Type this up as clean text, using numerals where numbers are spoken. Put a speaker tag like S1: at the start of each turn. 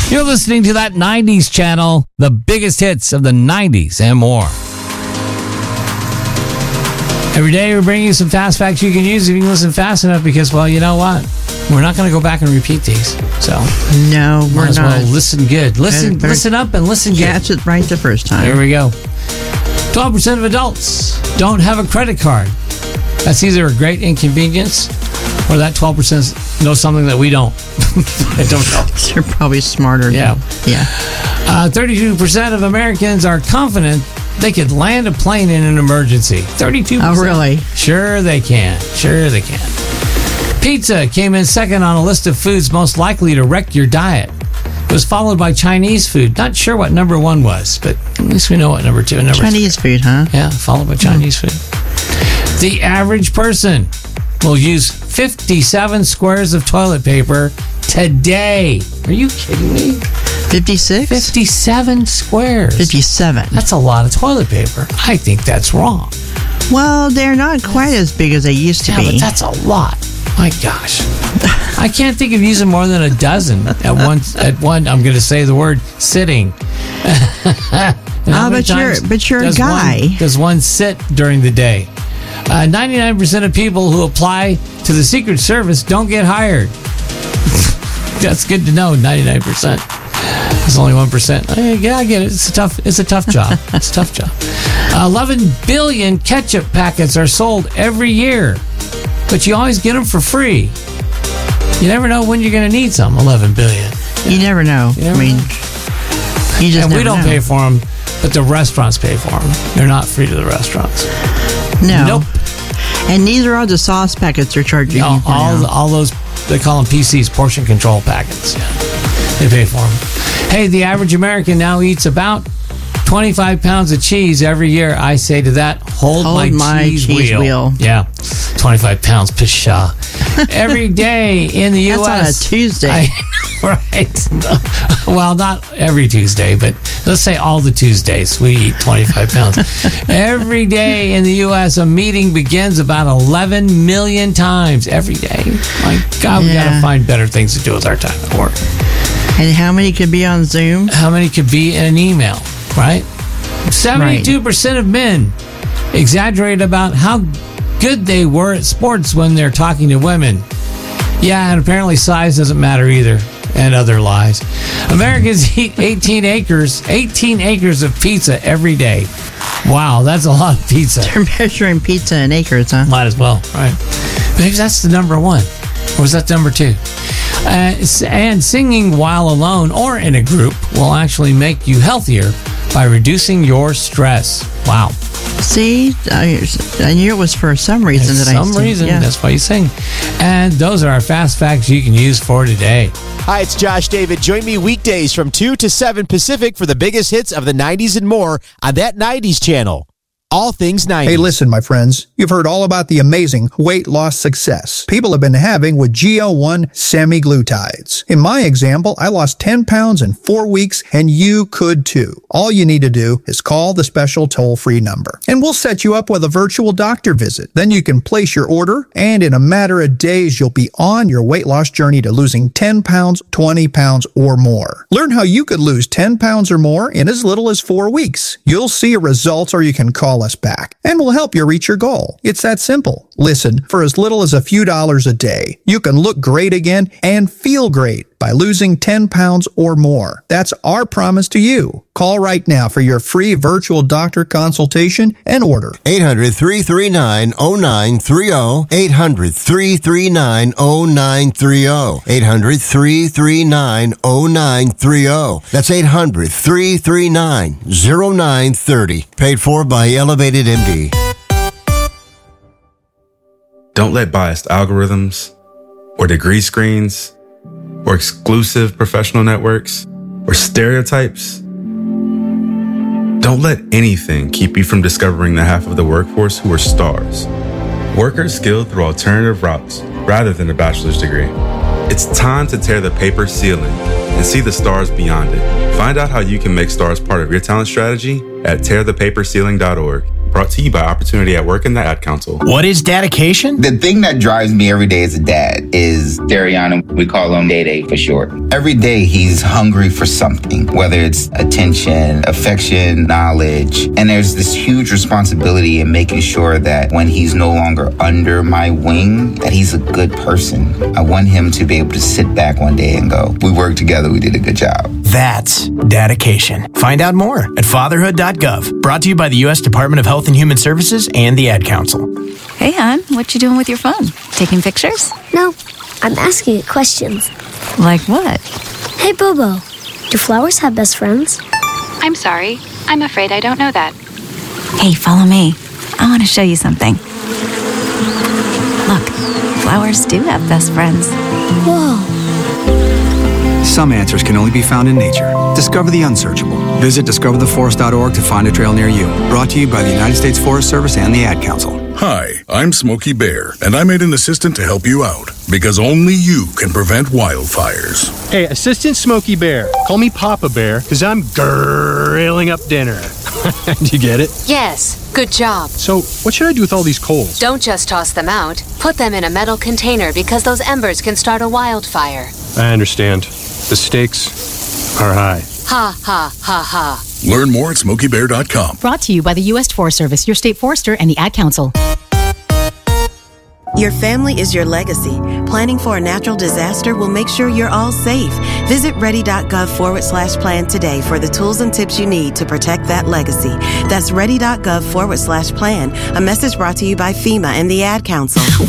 S1: You're listening to that 90s channel, the biggest hits of the 90s and more. Every day we're bringing you some fast facts you can use if you can listen fast enough because, well, you know what? We're not going to go back and repeat these. So
S2: no, we're not.
S1: Well, listen good. Listen up and listen good.
S2: Catch it right the first time.
S1: Here we go. 12% of adults don't have a credit card. That's either a great inconvenience or that 12% knows something that we don't. I don't know.
S2: You're probably smarter.
S1: Yeah.
S2: Yeah.
S1: 32% of Americans are confident they could land a plane in an emergency. 32%.
S2: Oh, really?
S1: Sure they can. Sure they can. Pizza came in second on a list of foods most likely to wreck your diet. It was followed by Chinese food. Not sure what number one was, but at least we know what number two and number
S2: Chinese food, huh?
S1: Yeah, followed by Chinese food. The average person will use 57 squares of toilet paper today. Are you kidding me?
S2: 56?
S1: 57 squares.
S2: 57.
S1: That's a lot of toilet paper. I think that's wrong.
S2: Well, they're not quite as big as they used to be.
S1: But that's a lot. My gosh. I can't think of using more than a dozen at one, I'm going to say the word, sitting.
S2: But you're a guy.
S1: Does one sit during the day? 99% of people who apply to the Secret Service don't get hired. That's good to know, 99%. There's only 1%. Yeah, I get it. It's a tough job. It's a tough job. 11 billion ketchup packets are sold every year, but you always get them for free. You never know when you're going to need some. 11 billion.
S2: You never know. You just
S1: and
S2: never
S1: we don't pay for them, but the restaurants pay for them. They're not free to the restaurants.
S2: No.
S1: Nope.
S2: And neither are the sauce packets they're charging.
S1: No, all those, they call them PCs, portion control packets. Yeah. They pay for them. Hey, the average American now eats about 25 pounds of cheese every year. I say to that, hold my cheese wheel. Yeah, 25 pounds, pshaw. Every day in the U.S.
S2: That's on a Tuesday.
S1: Right. Well, not every Tuesday, but let's say all the Tuesdays we eat 25 pounds. Every day in the U.S., a meeting begins about 11 million times every day. My God, we got to find better things to do with our time at work.
S2: And how many could be on Zoom?
S1: How many could be in an email, right? 72% of men exaggerate about how good they were at sports when they're talking to women. Yeah, and apparently size doesn't matter either, and other lies. Americans eat 18 acres of pizza every day. Wow, that's a lot of pizza.
S2: They're measuring pizza in acres, huh?
S1: Might as well, right? Maybe that's the number one. Or was that number two? And singing while alone or in a group will actually make you healthier by reducing your stress. Wow.
S2: See, I knew it was for some reason that I sing.
S1: Some reason, that's why you sing. And those are our fast facts you can use for today.
S3: Hi, it's Josh David. Join me weekdays from 2 to 7 Pacific for the biggest hits of the 90s and more on that 90s channel. All things 90s.
S4: Hey, listen, my friends. You've heard all about the amazing weight loss success people have been having with GL1 semaglutides. In my example, I lost 10 pounds in 4 weeks, and you could too. All you need to do is call the special toll-free number, and we'll set you up with a virtual doctor visit. Then you can place your order, and in a matter of days, you'll be on your weight loss journey to losing 10 pounds, 20 pounds, or more. Learn how you could lose 10 pounds or more in as little as 4 weeks. You'll see results, or you can call us back, and we'll help you reach your goal. It's that simple. Listen, for as little as a few dollars a day, you can look great again and feel great by losing 10 pounds or more. That's our promise to you. Call right now for your free virtual doctor consultation and order.
S5: 800-339-0930. 800-339-0930. 800-339-0930. That's 800-339-0930. Paid for by Elevated MD.
S6: Don't let biased algorithms or degree screens or exclusive professional networks or stereotypes. Don't let anything keep you from discovering the half of the workforce who are stars. Workers skilled through alternative routes rather than a bachelor's degree. It's time to tear the paper ceiling and see the stars beyond it. Find out how you can make stars part of your talent strategy at tearthepaperceiling.org. brought to you by Opportunity at Work and the Ad Council.
S7: What is dedication?
S8: The thing that drives me every day as a dad is Dariana. We call him Day for short. Every day he's hungry for something, whether it's attention, affection, knowledge. And there's this huge responsibility in making sure that when he's no longer under my wing, that he's a good person. I want him to be able to sit back one day and go, we worked together, we did a good job.
S7: That's dedication. Find out more at fatherhood.gov. Brought to you by the U.S. Department of Health and Human Services and the Ad Council.
S9: Hey, hon, what you doing with your phone? Taking pictures?
S10: No, I'm asking it questions.
S9: Like what?
S10: Hey, Bobo, do flowers have best friends?
S11: I'm sorry. I'm afraid I don't know that.
S9: Hey, follow me. I want to show you something. Look, flowers do have best friends.
S10: Whoa.
S12: Some answers can only be found in nature. Discover the unsearchable. Visit discovertheforest.org to find a trail near you. Brought to you by the United States Forest Service and the Ad Council.
S13: Hi, I'm Smokey Bear, and I made an assistant to help you out, because only you can prevent wildfires.
S14: Hey, Assistant Smokey Bear. Call me Papa Bear, because I'm grilling up dinner. Do you get it?
S15: Yes, good job.
S14: So, what should I do with all these coals?
S15: Don't just toss them out. Put them in a metal container, because those embers can start a wildfire.
S14: I understand. The stakes are high.
S15: Ha, ha, ha, ha.
S13: Learn more at SmokeyBear.com.
S16: Brought to you by the U.S. Forest Service, your state forester, and the Ad Council.
S17: Your family is your legacy. Planning for a natural disaster will make sure you're all safe. Visit ready.gov/plan today for the tools and tips you need to protect that legacy. That's ready.gov/plan. A message brought to you by FEMA and the Ad Council.